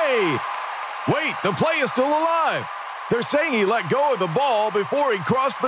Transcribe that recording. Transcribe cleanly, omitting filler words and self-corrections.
play. Wait, the play is still alive. They're saying he let go of the ball before he crossed the